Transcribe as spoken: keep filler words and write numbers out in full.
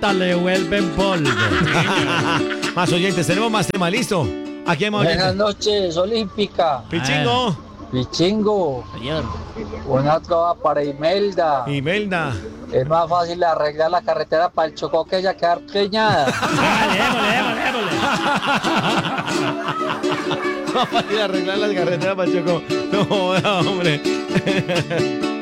gota le vuelven polvo. Más oyentes, tenemos más tema, ¿listo? Aquí hay más Buenas oyentes. noches, Olímpica. Pichingo. Pichingo. Señor. Una trova para Imelda. Imelda. Es más fácil arreglar la carretera para el Chocó que ella quedar preñada. Dale, démosle, démosle, démosle. Vamos a ir a arreglar las carreteras, Pachoco. No, hombre.